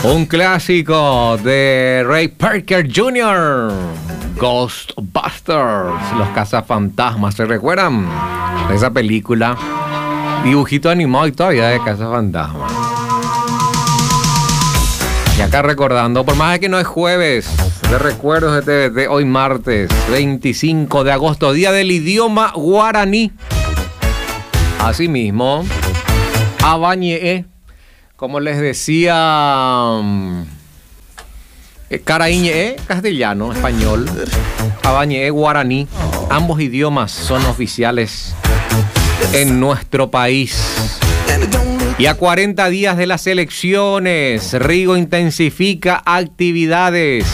Un clásico de Ray Parker Jr., Ghostbusters, los cazafantasmas. ¿Se recuerdan de esa película? Dibujito animado y todavía de cazafantasmas. Y acá recordando, por más de que no es jueves, de recuerdos de TVT, hoy martes 25 de agosto, día del idioma guaraní. Asimismo, Abañe, como les decía, Caraíñe, castellano, español, Abañe, guaraní. Ambos idiomas son oficiales en nuestro país. Y a 40 días de las elecciones, Rigo intensifica actividades